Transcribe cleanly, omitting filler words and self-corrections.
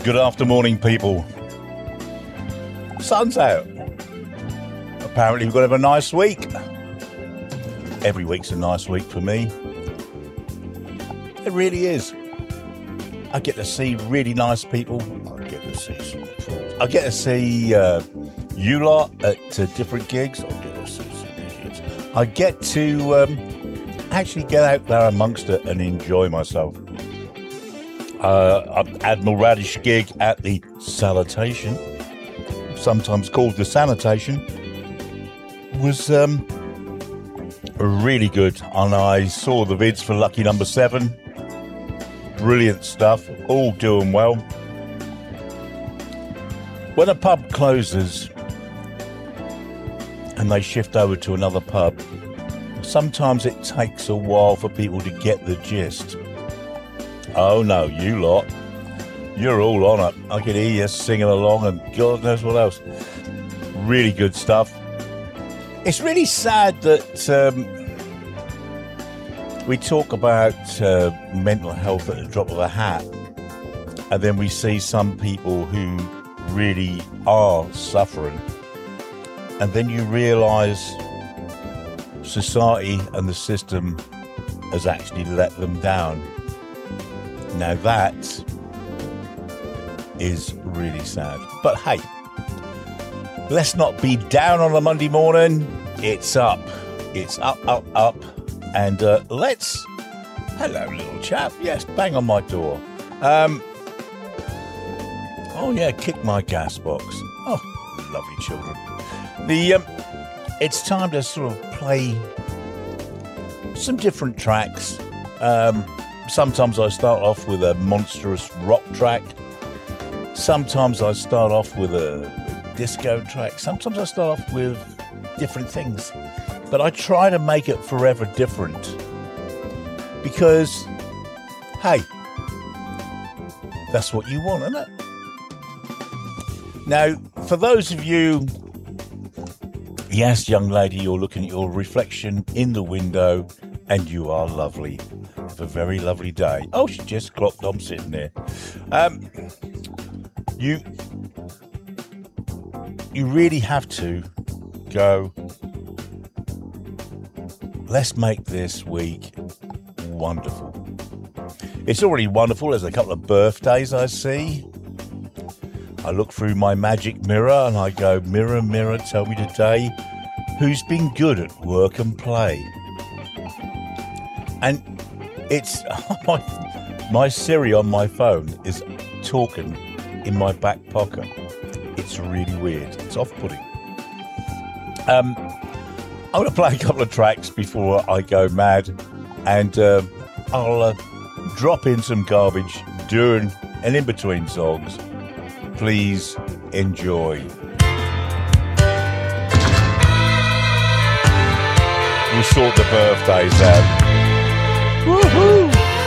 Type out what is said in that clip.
Good afternoon, people. Sun's out. Apparently we've got to have a nice week. Every week's a nice week for me. It really is. I get to see really nice people. I get to see some fools. I get to see you lot at different gigs. I get to see some idiots. I get to actually get out there amongst it and enjoy myself. Admiral Radish gig at the Salutation, sometimes called the Sanitation, was really good, and I saw the vids for Lucky Number 7. Brilliant stuff, all doing well. When a pub closes and they shift over to another pub, sometimes it takes a while for people to get the gist. Oh no, you lot, you're all on it. I can hear you singing along and God knows what else. Really good stuff. It's really sad that we talk about mental health at the drop of a hat, and then we see some people who really are suffering, and then you realise society and the system has actually let them down. Now that is really sad. But hey, let's not be down on a Monday morning. It's up. It's up. And let's... Hello, little chap. Yes, bang on my door. Oh, yeah, kick my gas box. Oh, lovely children. It's time to sort of play some different tracks. Sometimes I start off with a monstrous rock track. Sometimes I start off with a disco track. Sometimes I start off with different things. But I try to make it forever different. Because, hey, that's what you want, isn't it? Now, for those of you, yes, young lady, you're looking at your reflection in the window and you are lovely. A very lovely day. Oh, she just clocked I'm sitting there. You really have to go, let's make this week wonderful. It's already wonderful. There's a couple of birthdays I see. I look through my magic mirror and I go, mirror, mirror, tell me today who's been good at work and play. And it's my Siri on my phone is talking in my back pocket. It's really weird. It's off-putting. I'm going to play a couple of tracks before I go mad, and I'll drop in some garbage during and in between songs. Please enjoy. We'll sort the birthdays out. Woohoo!